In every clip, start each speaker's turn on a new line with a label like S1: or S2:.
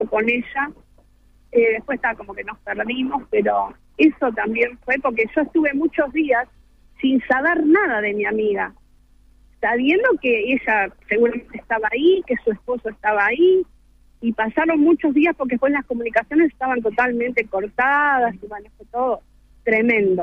S1: con ella. Después estaba como que nos perdimos, pero eso también fue porque yo estuve muchos días sin saber nada de mi amiga, sabiendo que ella seguramente estaba ahí, que su esposo estaba ahí, y pasaron muchos días porque después las comunicaciones estaban totalmente cortadas, y bueno, fue todo tremendo.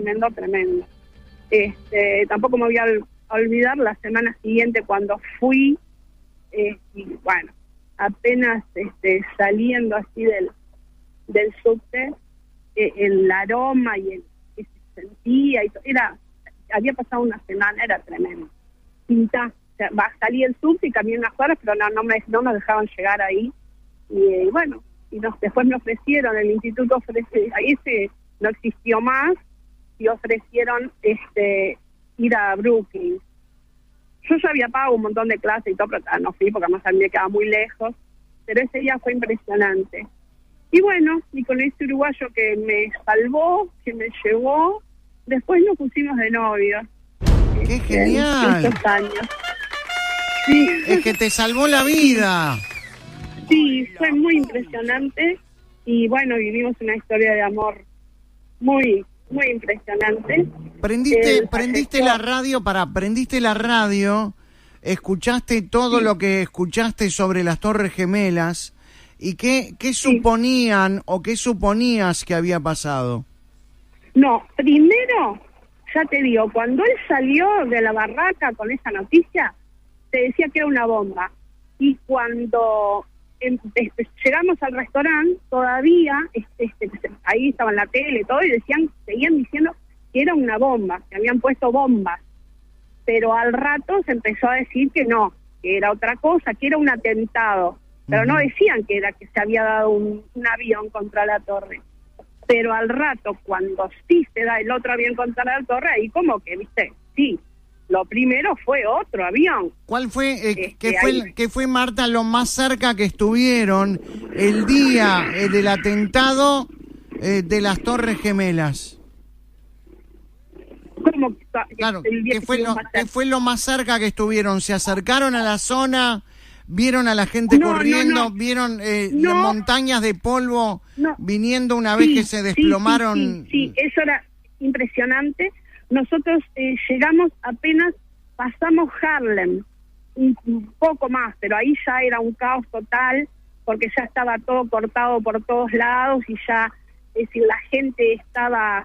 S1: Tampoco me voy a olvidar la semana siguiente cuando fui, y bueno, apenas saliendo así del subte, el aroma y el que se sentía, y había pasado una semana, era tremendo. Salí el subte y caminé unas horas, pero no nos dejaban llegar ahí. Y bueno, después me ofrecieron, el instituto ahí no existió más, y ofrecieron ir a Brooklyn. Yo ya había pagado un montón de clases y todo, pero no fui porque además me quedaba muy lejos, pero ese día fue impresionante. Y bueno, y con este uruguayo que me salvó, que me llevó, después nos pusimos de novios.
S2: ¡Qué genial!
S1: Estos años. Sí.
S2: Es que te salvó la vida.
S1: Sí, fue muy impresionante, y bueno, vivimos una historia de amor muy, muy impresionante.
S2: Prendiste la radio, escuchaste todo lo que escuchaste sobre las Torres Gemelas, y ¿qué suponían o qué suponías que había pasado?
S1: No, primero, ya te digo, cuando él salió de la barraca con esa noticia, te decía que era una bomba. Y cuando llegamos al restaurante, todavía, ahí estaba en la tele y todo, y seguían diciendo que era una bomba, que habían puesto bombas. Pero al rato se empezó a decir que no, que era otra cosa, que era un atentado. Pero no decían que se había dado un avión contra la torre. Pero al rato, cuando sí se da el otro avión contra la torre, ahí como que, viste, sí, lo primero fue otro avión.
S2: ¿Cuál fue, qué fue, Marta, lo más cerca que estuvieron el día del atentado de las Torres Gemelas?
S1: ¿Cómo?
S2: Claro, ¿qué fue lo más cerca que estuvieron? ¿Se acercaron a la zona? ¿Vieron a la gente corriendo?
S1: No.
S2: ¿Vieron las montañas de polvo viniendo una vez que se desplomaron?
S1: Sí, eso era impresionante. Nosotros llegamos, apenas pasamos Harlem, un poco más, pero ahí ya era un caos total, porque ya estaba todo cortado por todos lados, y ya, es decir, la gente estaba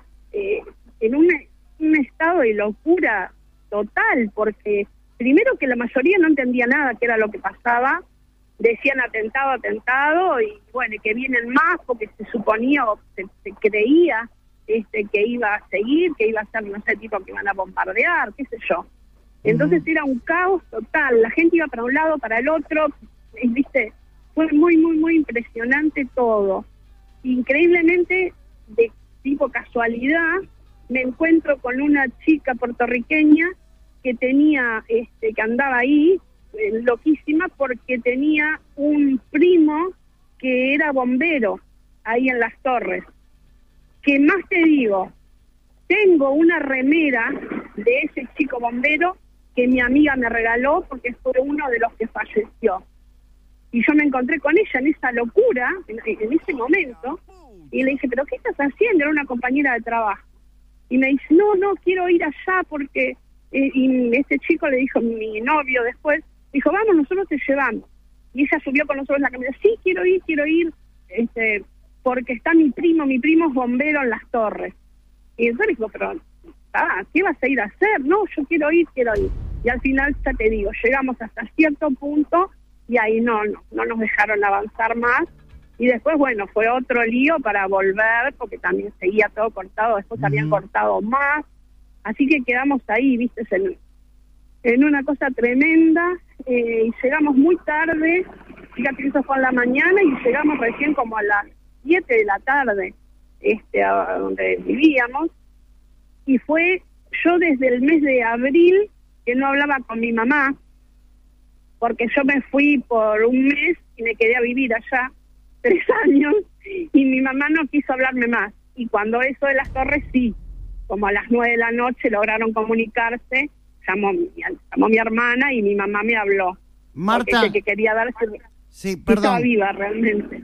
S1: en un estado de locura total, porque primero que la mayoría no entendía nada qué era lo que pasaba, decían atentado, y bueno, que vienen más, porque se suponía o se creía que iba a seguir, que iba a ser, no sé, tipo que iban a bombardear, qué sé yo. Entonces era un caos total, la gente iba para un lado, para el otro, viste, fue muy, muy, muy impresionante todo. Increíblemente, de tipo casualidad, me encuentro con una chica puertorriqueña que tenía, que andaba ahí, loquísima, porque tenía un primo que era bombero ahí en las Torres. ¿Qué más te digo? Tengo una remera de ese chico bombero que mi amiga me regaló porque fue uno de los que falleció. Y yo me encontré con ella en esa locura, en ese momento, y le dije, ¿pero qué estás haciendo? Era una compañera de trabajo. Y me dice, no, quiero ir allá porque... y este chico le dijo, mi novio después, dijo, vamos, nosotros te llevamos. Y ella subió con nosotros en la camioneta, sí, quiero ir, porque está mi primo es bombero en las Torres. Y entonces dijo, pero, ¿qué vas a ir a hacer? No, yo quiero ir. Y al final, ya te digo, llegamos hasta cierto punto y ahí no nos dejaron avanzar más. Y después, bueno, fue otro lío para volver, porque también seguía todo cortado, después habían cortado más. Así que quedamos ahí, viste, en una cosa tremenda, y llegamos muy tarde, fíjate que eso fue en la mañana, y llegamos recién como a las 7 de la tarde, a donde vivíamos, y fue yo desde el mes de abril que no hablaba con mi mamá, porque yo me fui por un mes y me quedé a vivir allá 3 años, y mi mamá no quiso hablarme más, y cuando eso de las Torres sí, como a las 9 de la noche lograron comunicarse, llamó mi hermana y mi mamá me habló.
S2: Marta,
S1: que quería darse,
S2: sí, perdón.
S1: Estaba viva realmente.